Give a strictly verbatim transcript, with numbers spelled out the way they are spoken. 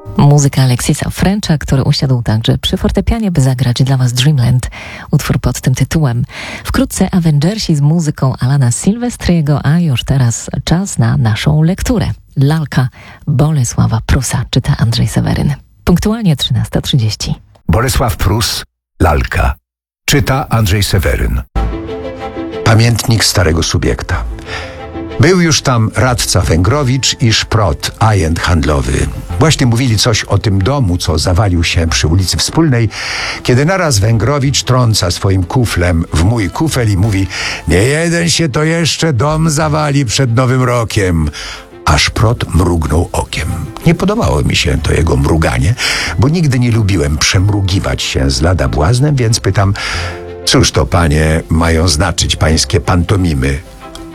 Muzyka Aleksisa Frencha, który usiadł także przy fortepianie, by zagrać dla Was Dreamland, utwór pod tym tytułem. Wkrótce Avengersi z muzyką Alana Silvestriego, a już teraz czas na naszą lekturę. Lalka Bolesława Prusa, czyta Andrzej Seweryn. Punktualnie trzynasta trzydzieści. Bolesław Prus, Lalka. Czyta Andrzej Seweryn. Pamiętnik starego subiekta. Był już tam radca Węgrowicz i szprot, ajent handlowy. Właśnie mówili coś o tym domu, co zawalił się przy ulicy Wspólnej, kiedy naraz Węgrowicz trąca swoim kuflem w mój kufel i mówi: nie jeden się to jeszcze dom zawali przed Nowym Rokiem. A szprot mrugnął okiem. Nie podobało mi się to jego mruganie, bo nigdy nie lubiłem przemrugiwać się z lada błaznem, więc pytam: cóż to, panie, mają znaczyć pańskie pantomimy?